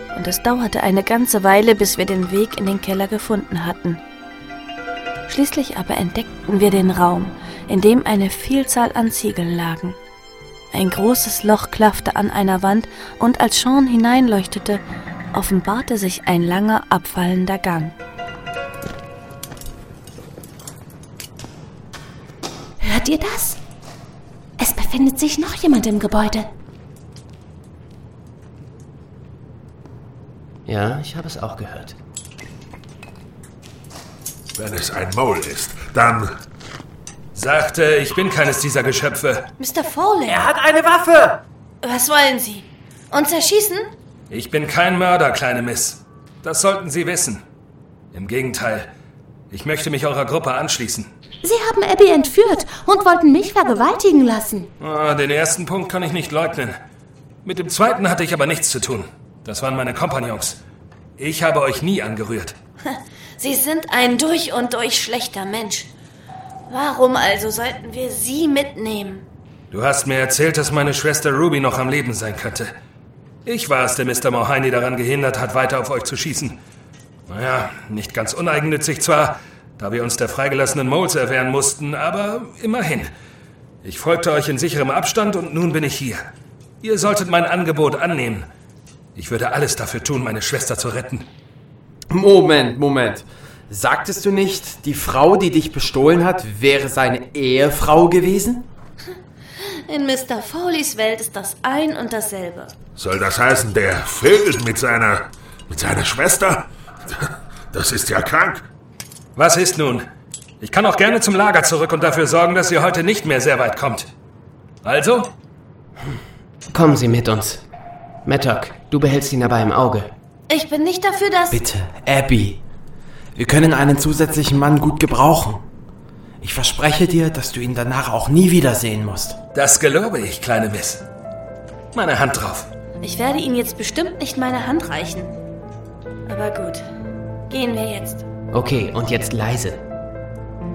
und es dauerte eine ganze Weile, bis wir den Weg in den Keller gefunden hatten. Schließlich aber entdeckten wir den Raum, in dem eine Vielzahl an Ziegeln lagen. Ein großes Loch klaffte an einer Wand, und als Sean hineinleuchtete, offenbarte sich ein langer, abfallender Gang. Hört ihr das? Es befindet sich noch jemand im Gebäude. Ja, ich habe es auch gehört. Wenn es ein Mole ist, dann... Sagte, ich bin keines dieser Geschöpfe. Mr. Foley! Er hat eine Waffe! Was wollen Sie? Uns erschießen? Ich bin kein Mörder, kleine Miss. Das sollten Sie wissen. Im Gegenteil, ich möchte mich eurer Gruppe anschließen. Sie haben Abby entführt und wollten mich vergewaltigen lassen. Den ersten Punkt kann ich nicht leugnen. Mit dem zweiten hatte ich aber nichts zu tun. Das waren meine Kompagnons. Ich habe euch nie angerührt. Sie sind ein durch und durch schlechter Mensch. Warum also sollten wir Sie mitnehmen? Du hast mir erzählt, dass meine Schwester Ruby noch am Leben sein könnte. Ich war es, der Mr. Mulhoney daran gehindert hat, weiter auf euch zu schießen. Naja, nicht ganz uneigennützig zwar, da wir uns der freigelassenen Moles erwehren mussten, aber immerhin. Ich folgte euch in sicherem Abstand und nun bin ich hier. Ihr solltet mein Angebot annehmen. Ich würde alles dafür tun, meine Schwester zu retten. Moment. Sagtest du nicht, die Frau, die dich bestohlen hat, wäre seine Ehefrau gewesen? In Mr. Foleys Welt ist das ein und dasselbe. Soll das heißen, der Phil mit seiner Schwester? Das ist ja krank. Was ist nun? Ich kann auch gerne zum Lager zurück und dafür sorgen, dass ihr heute nicht mehr sehr weit kommt. Also? Kommen Sie mit uns. Mattock, du behältst ihn aber im Auge. Ich bin nicht dafür, dass... Bitte, Abby. Wir können einen zusätzlichen Mann gut gebrauchen. Ich verspreche dir, dass du ihn danach auch nie wiedersehen musst. Das gelobe ich, kleine Miss. Meine Hand drauf. Ich werde Ihnen jetzt bestimmt nicht meine Hand reichen. Aber gut, gehen wir jetzt. Okay, und jetzt leise.